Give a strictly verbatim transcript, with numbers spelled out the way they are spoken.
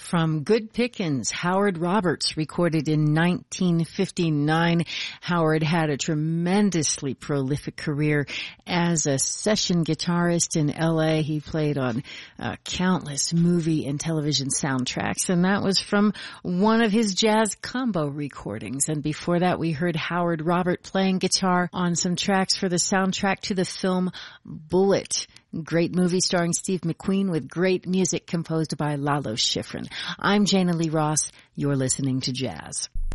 from Good Pickins, Howard Roberts, recorded in nineteen fifty-nine. Howard had a tremendously prolific career as a session guitarist in L A. He played on uh, countless movie and television soundtracks, and that was from one of his jazz combo recordings. And before that, we heard Howard Robert playing guitar on some tracks for the soundtrack to the film Bullitt. Great movie starring Steve McQueen with great music composed by Lalo Schifrin. I'm Jana Lee Ross. You're listening to Jazz.